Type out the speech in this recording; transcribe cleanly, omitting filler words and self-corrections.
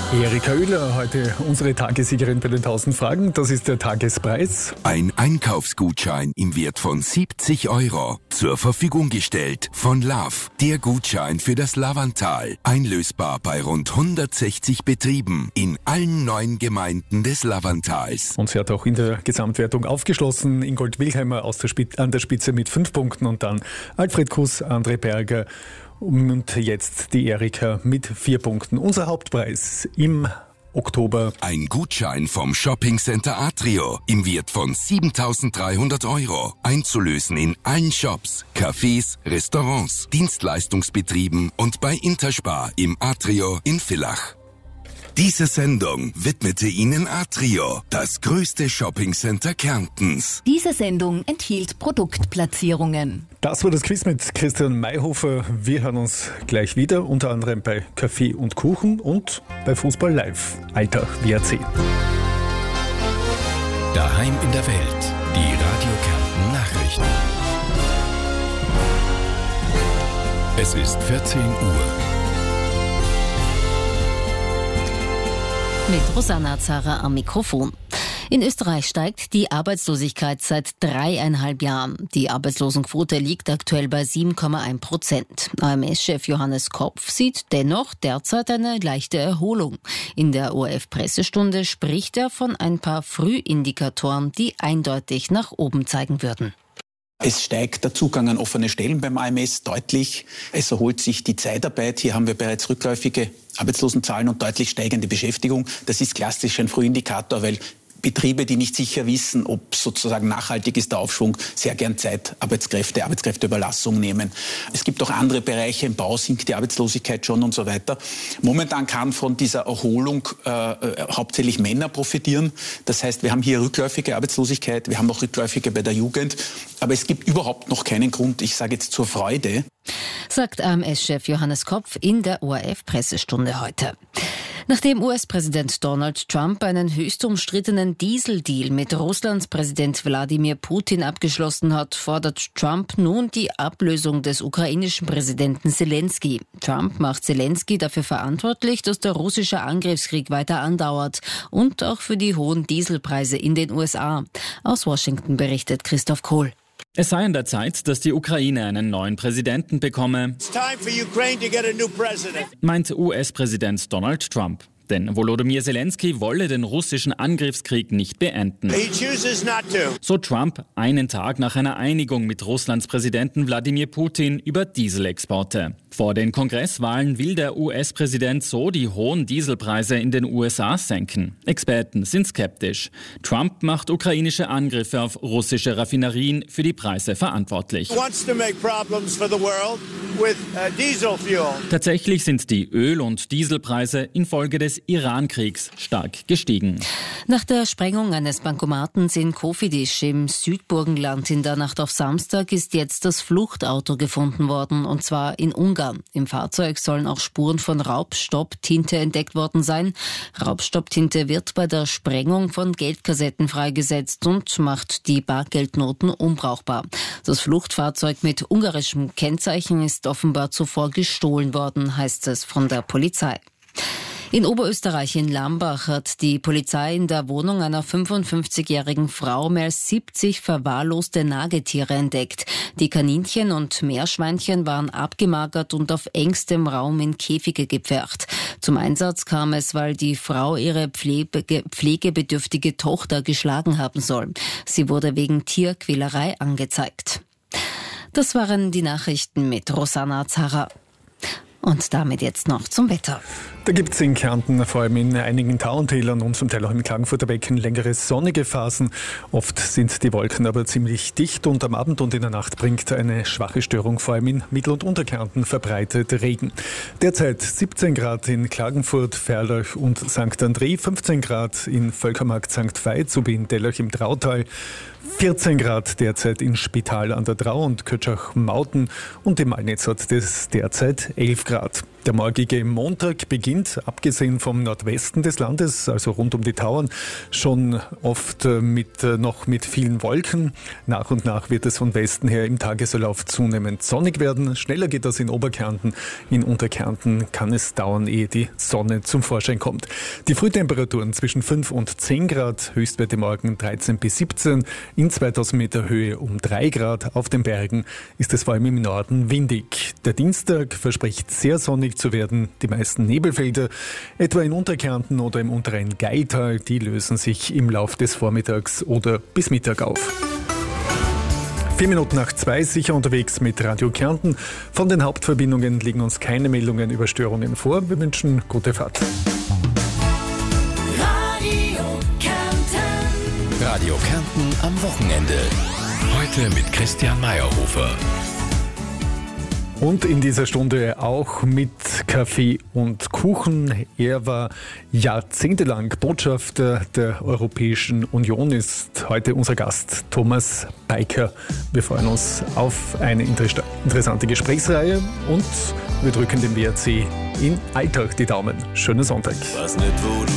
Erika Oehler, heute unsere Tagessiegerin bei den 1000 Fragen. Das ist der Tagespreis. Ein Einkaufsgutschein im Wert von 70 € zur Verfügung gestellt von Love. Der Gutschein für das Lavantal. Einlösbar bei rund 160 Betrieben in allen 9 Gemeinden des Lavantals. Und sie hat auch in der Gesamtwertung aufgeschlossen. Ingold Wilhelmer an der Spitze mit 5 Punkten und dann Alfred Kuss, André Berger und jetzt die Erika mit 4 Punkten. Unser Hauptpreis im Oktober. Ein Gutschein vom Shoppingcenter Atrio im Wert von 7.300 €. Einzulösen in allen Shops, Cafés, Restaurants, Dienstleistungsbetrieben und bei Interspar im Atrio in Villach. Diese Sendung widmete Ihnen Atrio, das größte Shoppingcenter Kärntens. Diese Sendung enthielt Produktplatzierungen. Das war das Quiz mit Christian Mayhofer. Wir hören uns gleich wieder, unter anderem bei Kaffee und Kuchen und bei Fußball Live. Alltag WRC. Daheim in der Welt. Die Radio Kärnten Nachrichten. Es ist 14 Uhr. Mit Rosanna Zara am Mikrofon. In Österreich steigt die Arbeitslosigkeit seit 3,5 Jahren. Die Arbeitslosenquote liegt aktuell bei 7,1%. AMS-Chef Johannes Kopf sieht dennoch derzeit eine leichte Erholung. In der ORF-Pressestunde spricht er von ein paar Frühindikatoren, die eindeutig nach oben zeigen würden. Es steigt der Zugang an offene Stellen beim AMS deutlich. Es erholt sich die Zeitarbeit. Hier haben wir bereits rückläufige Arbeitslosenzahlen und deutlich steigende Beschäftigung. Das ist klassisch ein Frühindikator, weil Betriebe, die nicht sicher wissen, ob sozusagen nachhaltig ist der Aufschwung, sehr gern Arbeitskräfteüberlassung nehmen. Es gibt auch andere Bereiche, im Bau sinkt die Arbeitslosigkeit schon und so weiter. Momentan kann von dieser Erholung hauptsächlich Männer profitieren. Das heißt, wir haben hier rückläufige Arbeitslosigkeit, wir haben auch rückläufige bei der Jugend. Aber es gibt überhaupt noch keinen Grund, ich sage jetzt zur Freude, sagt AMS-Chef Johannes Kopf in der ORF-Pressestunde heute. Nachdem US-Präsident Donald Trump einen höchst umstrittenen Dieseldeal mit Russlands Präsident Wladimir Putin abgeschlossen hat, fordert Trump nun die Ablösung des ukrainischen Präsidenten Zelensky. Trump macht Zelensky dafür verantwortlich, dass der russische Angriffskrieg weiter andauert und auch für die hohen Dieselpreise in den USA. Aus Washington berichtet Christoph Kohl. Es sei an der Zeit, dass die Ukraine einen neuen Präsidenten bekomme, meint US-Präsident Donald Trump. Denn Volodymyr Zelensky wolle den russischen Angriffskrieg nicht beenden. So Trump einen Tag nach einer Einigung mit Russlands Präsidenten Wladimir Putin über Dieselexporte. Vor den Kongresswahlen will der US-Präsident so die hohen Dieselpreise in den USA senken. Experten sind skeptisch. Trump macht ukrainische Angriffe auf russische Raffinerien für die Preise verantwortlich. Tatsächlich sind die Öl- und Dieselpreise infolge des Iran-Kriegs stark gestiegen. Nach der Sprengung eines Bankomatens in Kofidis im Südburgenland in der Nacht auf Samstag ist jetzt das Fluchtauto gefunden worden, und zwar in Ungarn. Im Fahrzeug sollen auch Spuren von Raubstopptinte entdeckt worden sein. Raubstopptinte wird bei der Sprengung von Geldkassetten freigesetzt und macht die Bargeldnoten unbrauchbar. Das Fluchtfahrzeug mit ungarischem Kennzeichen ist offenbar zuvor gestohlen worden, heißt es von der Polizei. In Oberösterreich in Lambach hat die Polizei in der Wohnung einer 55-jährigen Frau mehr als 70 verwahrloste Nagetiere entdeckt. Die Kaninchen und Meerschweinchen waren abgemagert und auf engstem Raum in Käfige gepfercht. Zum Einsatz kam es, weil die Frau ihre pflegebedürftige Tochter geschlagen haben soll. Sie wurde wegen Tierquälerei angezeigt. Das waren die Nachrichten mit Rosanna Zara. Und damit jetzt noch zum Wetter. Da gibt es in Kärnten, vor allem in einigen Tauentälern und zum Teil auch im Klagenfurter Becken, längere sonnige Phasen. Oft sind die Wolken aber ziemlich dicht und am Abend und in der Nacht bringt eine schwache Störung vor allem in Mittel- und Unterkärnten verbreitet Regen. Derzeit 17 Grad in Klagenfurt, Ferlach und St. André, 15 Grad in Völkermarkt St. Veit sowie in Dellach im Trautal, 14 Grad derzeit in Spital an der Drau und Kötschach-Mauten und im Malnitz hat es derzeit 11 Grad. Grad. Der morgige Montag beginnt, abgesehen vom Nordwesten des Landes, also rund um die Tauern, schon oft noch mit vielen Wolken. Nach und nach wird es von Westen her im Tagesverlauf zunehmend sonnig werden. Schneller geht das in Oberkärnten. In Unterkärnten kann es dauern, ehe die Sonne zum Vorschein kommt. Die Frühtemperaturen zwischen 5 und 10 Grad, Höchstwerte morgen 13 bis 17, in 2000 Meter Höhe um 3 Grad. Auf den Bergen ist es vor allem im Norden windig. Der Dienstag verspricht sehr sonnig zu werden. Die meisten Nebelfelder, etwa in Unterkärnten oder im unteren Gaital, die lösen sich im Lauf des Vormittags oder bis Mittag auf. 4 Minuten nach 2, sicher unterwegs mit Radio Kärnten. Von den Hauptverbindungen liegen uns keine Meldungen über Störungen vor. Wir wünschen gute Fahrt. Radio Kärnten am Wochenende. Heute mit Christian Meyerhofer. Und in dieser Stunde auch mit Kaffee und Kuchen. Er war jahrzehntelang Botschafter der Europäischen Union, ist heute unser Gast Thomas Beiker. Wir freuen uns auf eine interessante Gesprächsreihe und wir drücken dem WRC in Alltag die Daumen. Schönen Sonntag. Weiß nicht, wo du